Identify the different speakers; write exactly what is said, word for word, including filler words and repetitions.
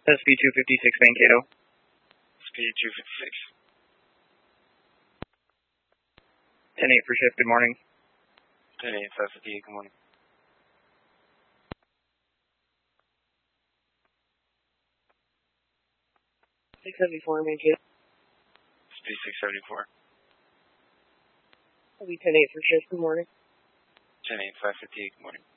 Speaker 1: S P two fifty-six Mankato.
Speaker 2: Speed two fifty-six.
Speaker 1: ten eight for shift, good morning.
Speaker 2: ten eight, five fifty-eight, good morning.
Speaker 3: six seventy-four Mankato.
Speaker 2: Speed six seventy-four.
Speaker 3: I'll be ten eight for shift, good morning.
Speaker 2: ten eight, five fifty-eight, good morning.